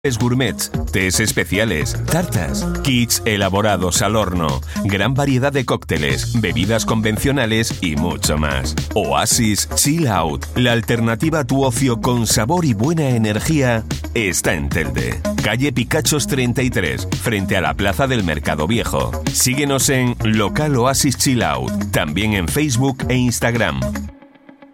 Gourmets, tés especiales, tartas, kits elaborados al horno, gran variedad de cócteles, bebidas convencionales y mucho más. Oasis Chill Out, la alternativa a tu ocio con sabor y buena energía, está en Telde. Calle Picachos 33, frente a la Plaza del Mercado Viejo. Síguenos en Local Oasis Chill Out, también en Facebook e Instagram.